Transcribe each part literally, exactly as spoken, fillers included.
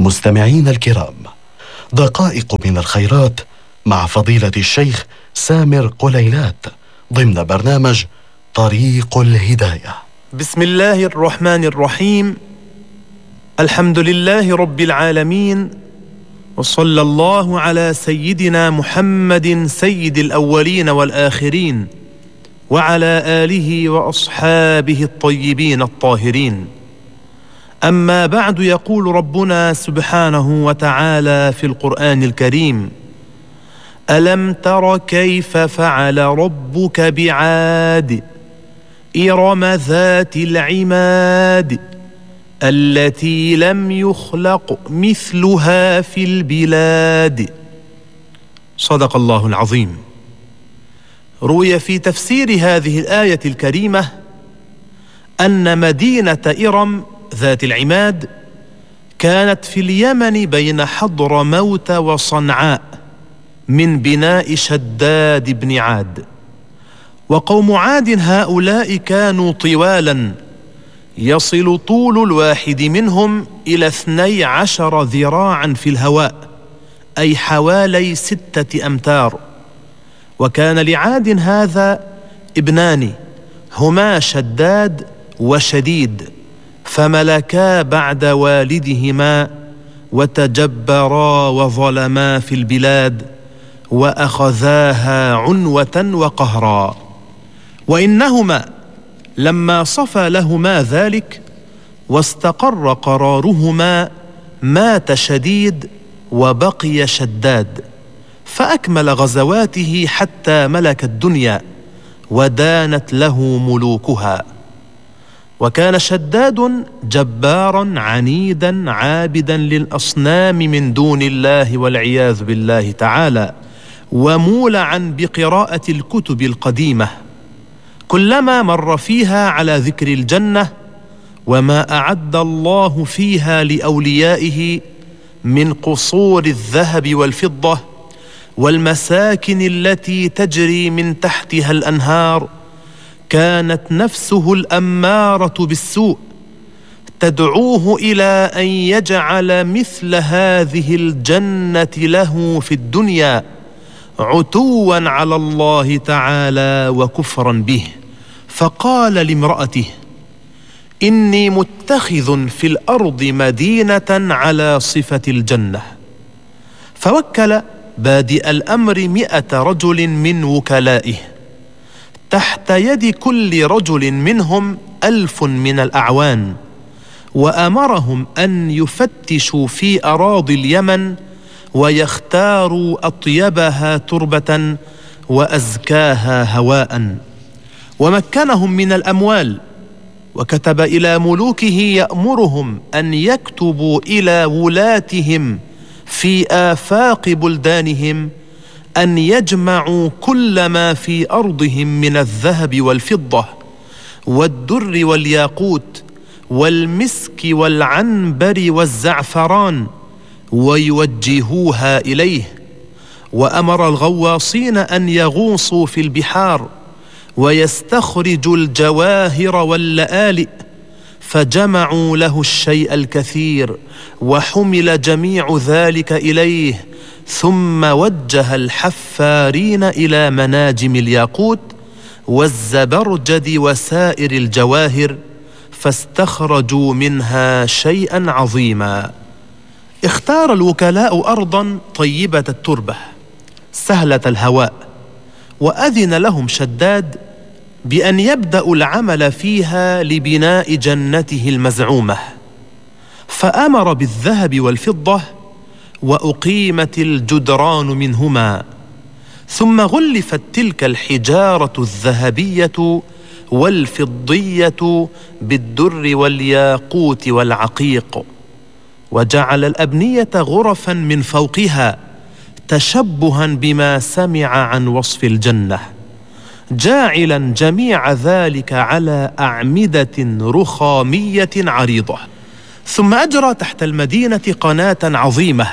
مستمعين الكرام، دقائق من الخيرات مع فضيلة الشيخ سامر قليلات ضمن برنامج طريق الهداية. بسم الله الرحمن الرحيم. الحمد لله رب العالمين، وصلى الله على سيدنا محمد سيد الأولين والآخرين، وعلى آله وأصحابه الطيبين الطاهرين. أما بعد، يقول ربنا سبحانه وتعالى في القرآن الكريم: ألم تر كيف فعل ربك بعاد إرم ذات العماد التي لم يخلق مثلها في البلاد. صدق الله العظيم. روي في تفسير هذه الآية الكريمة أن مدينة إرم ذات العماد كانت في اليمن بين حضرموت وصنعاء من بناء شداد بن عاد. وقوم عاد هؤلاء كانوا طوالا، يصل طول الواحد منهم إلى اثني عشر ذراعا في الهواء، أي حوالي ستة أمتار. وكان لعاد هذا ابنان هما شداد وشديد، فملكا بعد والدهما وتجبرا وظلما في البلاد وأخذاها عنوة وقهرا. وإنهما لما صفى لهما ذلك واستقر قرارهما مات شديد وبقي شداد، فأكمل غزواته حتى ملك الدنيا ودانت له ملوكها. وكان شداد جبارا عنيدا عابدا للأصنام من دون الله والعياذ بالله تعالى، ومولعا بقراءة الكتب القديمة، كلما مر فيها على ذكر الجنة وما أعد الله فيها لأوليائه من قصور الذهب والفضة والمساكن التي تجري من تحتها الأنهار، كانت نفسه الأمارة بالسوء تدعوه إلى أن يجعل مثل هذه الجنة له في الدنيا، عتوا على الله تعالى وكفرا به. فقال لامرأته: إني متخذ في الأرض مدينة على صفة الجنة. فوكل بادئ الأمر مئة رجل من وكلائه، تحت يد كل رجل منهم ألف من الأعوان، وأمرهم أن يفتشوا في أراضي اليمن ويختاروا أطيبها تربة وأزكاها هواء، ومكنهم من الأموال، وكتب إلى ملوكه يأمرهم أن يكتبوا إلى ولاتهم في آفاق بلدانهم أن يجمعوا كل ما في أرضهم من الذهب والفضة والدر والياقوت والمسك والعنبر والزعفران ويوجهوها إليه. وأمر الغواصين أن يغوصوا في البحار ويستخرجوا الجواهر واللآلئ، فجمعوا له الشيء الكثير وحمل جميع ذلك إليه، ثم وجه الحفارين إلى مناجم الياقوت والزبرجد وسائر الجواهر، فاستخرجوا منها شيئا عظيما. اختار الوكلاء أرضا طيبة التربة سهلة الهواء، وأذن لهم شداد بأن يبدأوا العمل فيها لبناء جنته المزعومة، فأمر بالذهب والفضة وأقيمت الجدران منهما، ثم غلفت تلك الحجارة الذهبية والفضية بالدر والياقوت والعقيق، وجعل الأبنية غرفا من فوقها تشبها بما سمع عن وصف الجنة، جاعلا جميع ذلك على أعمدة رخامية عريضة. ثم أجرى تحت المدينة قناة عظيمة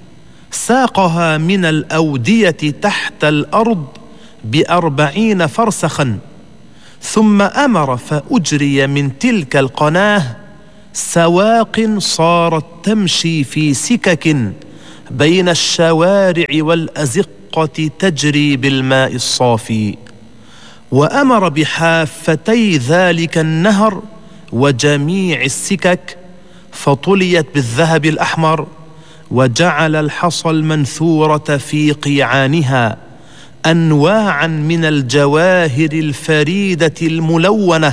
ساقها من الأودية تحت الأرض بأربعين فرسخا، ثم أمر فأجري من تلك القناة سواق صارت تمشي في سكك بين الشوارع والأزقة تجري بالماء الصافي، وأمر بحافتي ذلك النهر وجميع السكك فطليت بالذهب الأحمر، وجعل الحصى المنثورة في قيعانها أنواعا من الجواهر الفريدة الملونة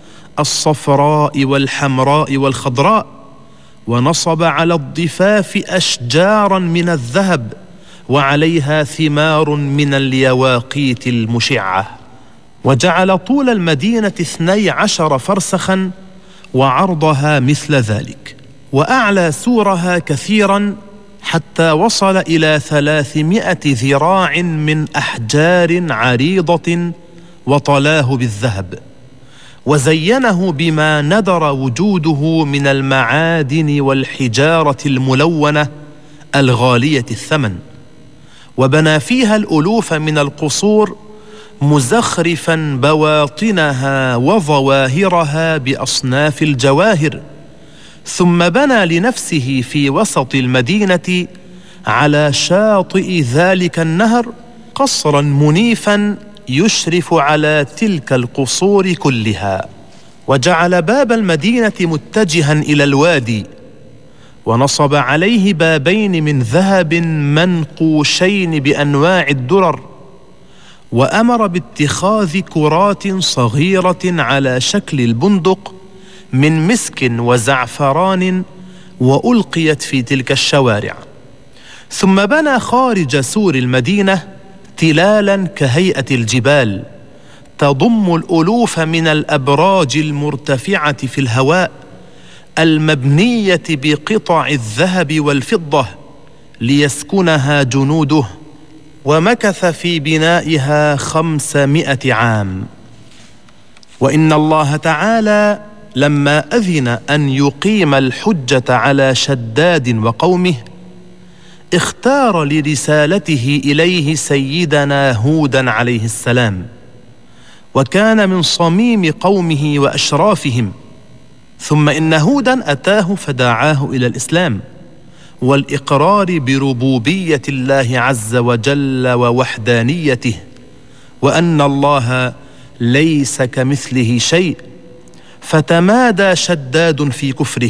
الصفراء والحمراء والخضراء، ونصب على الضفاف أشجارا من الذهب وعليها ثمار من اليواقيت المشعة، وجعل طول المدينة اثني عشر فرسخا وعرضها مثل ذلك، وأعلى سورها كثيرا حتى وصل إلى ثلاثمائة ذراع من أحجار عريضة، وطلاه بالذهب، وزينه بما ندر وجوده من المعادن والحجارة الملونة الغالية الثمن، وبنى فيها الألوف من القصور مزخرفا بواطنها وظواهرها بأصناف الجواهر، ثم بنى لنفسه في وسط المدينة على شاطئ ذلك النهر قصرا منيفا يشرف على تلك القصور كلها، وجعل باب المدينة متجها إلى الوادي، ونصب عليه بابين من ذهب منقوشين بأنواع الدرر، وأمر باتخاذ كرات صغيرة على شكل البندق من مسك وزعفران وألقيت في تلك الشوارع، ثم بنى خارج سور المدينة تلالا كهيئة الجبال تضم الألوف من الأبراج المرتفعة في الهواء المبنية بقطع الذهب والفضة ليسكنها جنوده، ومكث في بنائها خمسمائة عام. وإن الله تعالى لما أذن أن يقيم الحجة على شداد وقومه اختار لرسالته إليه سيدنا هودا عليه السلام، وكان من صميم قومه وأشرافهم، ثم إن هودا أتاه فدعاه إلى الإسلام والإقرار بربوبية الله عز وجل ووحدانيته، وأن الله ليس كمثله شيء، فتمادى شداد في كفره،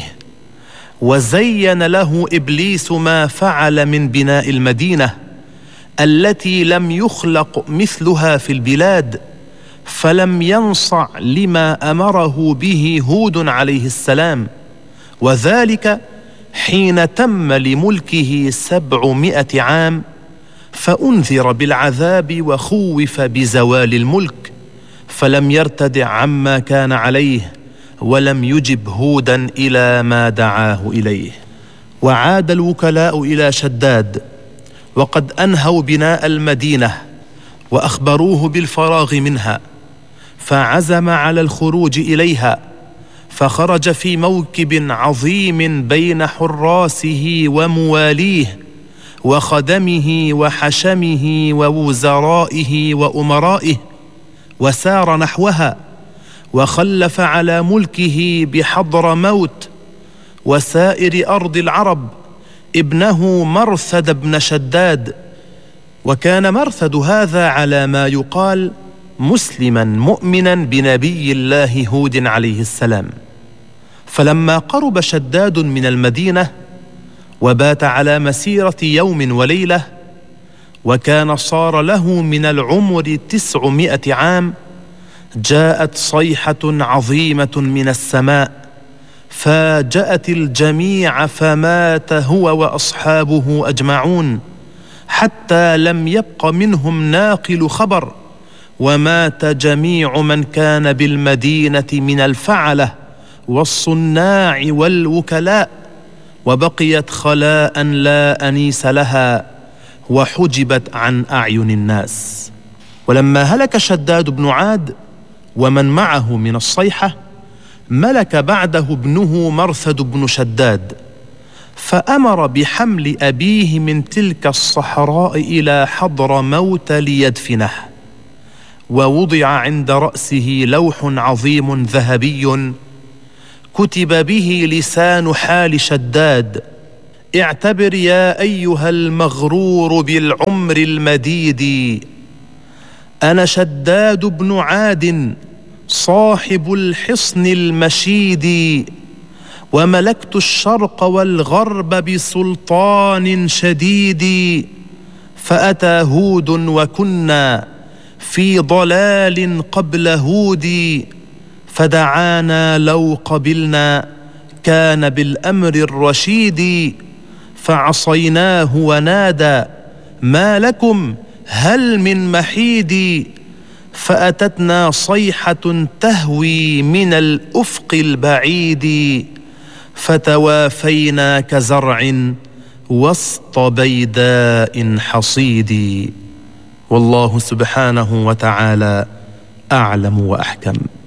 وزين له إبليس ما فعل من بناء المدينة التي لم يخلق مثلها في البلاد، فلم ينصع لما أمره به هود عليه السلام، وذلك حين تم لملكه سبعمائة عام، فأنذر بالعذاب وخوف بزوال الملك، فلم يرتدع عما كان عليه، ولم يجب هودا إلى ما دعاه إليه. وعاد الوكلاء إلى شداد وقد أنهوا بناء المدينة وأخبروه بالفراغ منها، فعزم على الخروج إليها، فخرج في موكب عظيم بين حراسه ومواليه وخدمه وحشمه ووزرائه وأمرائه، وسار نحوها، وخلف على ملكه بحضر موت وسائر أرض العرب ابنه مرثد بن شداد، وكان مرثد هذا على ما يقال مسلما مؤمنا بنبي الله هود عليه السلام. فلما قرب شداد من المدينة وبات على مسيرة يوم وليلة، وكان صار له من العمر تسعمائة عام، جاءت صيحة عظيمة من السماء فاجأت الجميع، فمات هو وأصحابه أجمعون، حتى لم يبق منهم ناقل خبر، ومات جميع من كان بالمدينة من الفعلة والصناع والوكلاء، وبقيت خلاء لا أنيس لها، وحجبت عن أعين الناس. ولما هلك شداد بن عاد ومن معه من الصيحة، ملك بعده ابنه مرثد بن شداد، فأمر بحمل أبيه من تلك الصحراء إلى حضر موت ليدفنه، ووضع عند رأسه لوح عظيم ذهبي كتب به لسان حال شداد: اعتبر يا أيها المغرور بالعمر المديد، أنا شداد بن عاد صاحب الحصن المشيد، وملكت الشرق والغرب بسلطان شديد، فأتى هود وكنا في ضلال قبل هود، فدعانا لو قبلنا كان بالأمر الرشيد، فعصيناه ونادى ما لكم هل من محيد، فأتتنا صيحة تهوي من الأفق البعيد، فتوافينا كزرع وسط بيداء حصيد. والله سبحانه وتعالى أعلم وأحكم.